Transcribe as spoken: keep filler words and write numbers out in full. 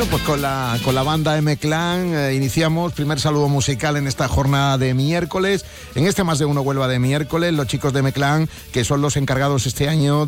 Bueno, pues con la, con la banda M-Clan eh, iniciamos primer saludo musical en esta jornada de miércoles. En este Más de Uno Huelva de miércoles, los chicos de M-Clan, que son los encargados este año